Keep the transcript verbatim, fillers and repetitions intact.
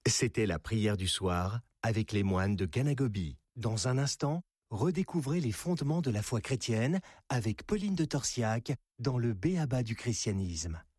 C'était la prière du soir avec les moines de Ganagobi. Dans un instant, redécouvrez les fondements de la foi chrétienne avec Pauline de Torsiac dans le B A B A du christianisme.